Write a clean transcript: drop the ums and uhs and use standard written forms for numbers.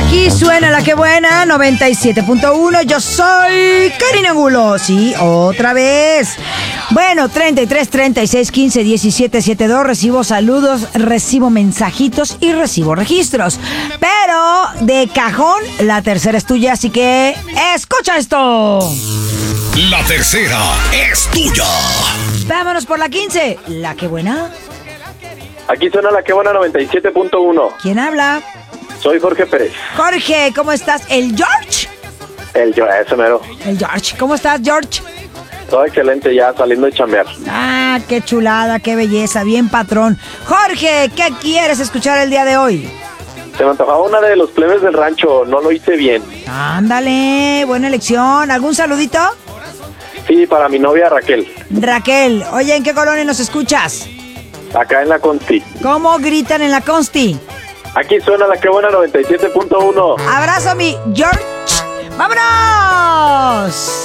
Aquí suena la que buena, 97.1. Yo soy Karina Angulo. Sí, otra vez. Bueno, 33 36 15 17 72. Recibo saludos, recibo mensajitos y recibo registros. Pero de cajón, la tercera es tuya, así que escucha esto. La tercera es tuya. Vámonos por la 15. La que buena. Aquí suena la que buena 97.1. ¿Quién habla? Soy Jorge Pérez. Jorge, ¿cómo estás? ¿El George? Ese mero. El George. ¿Cómo estás, George? Todo excelente ya, saliendo de chambear. Ah, qué chulada, qué belleza, bien patrón. Jorge, ¿qué quieres escuchar el día de hoy? Se me antojaba una de los plebes del rancho, no lo hice bien. Ándale, buena elección. ¿Algún saludito? Sí, para mi novia Raquel. Raquel, oye, ¿en qué colonia nos escuchas? Acá en la Consti. ¿Cómo gritan en la Consti? Aquí suena la que buena 97.1. Abrazo, mi George. ¡Vámonos!